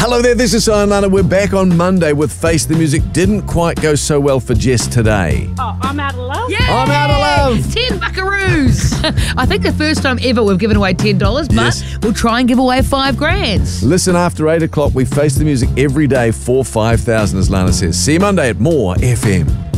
Hello there, this is Lana. We're back on Monday with Face the Music. Didn't quite go so well for Jess today. Oh, I'm out of love? Yay! I'm out of love. 10 buckaroos. I think the first time ever we've given away $10, but Yes. we'll try and give away $5,000. Listen, after 8 o'clock, we Face the Music every day for 5,000, as Lana says. See you Monday at More FM.